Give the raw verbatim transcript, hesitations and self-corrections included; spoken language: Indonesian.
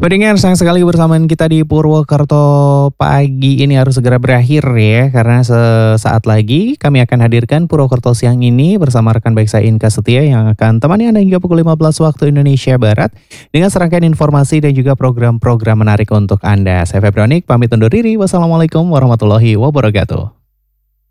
Pendengar, sayang sekali kebersamaan kita di Purwokerto pagi ini harus segera berakhir ya, karena sesaat lagi kami akan hadirkan Purwokerto siang ini bersama rekan baik saya Inka Setia yang akan temani Anda hingga pukul lima belas waktu Indonesia Barat dengan serangkaian informasi dan juga program-program menarik untuk Anda. Saya Febronik, pamit undur diri. Wassalamualaikum warahmatullahi wabarakatuh.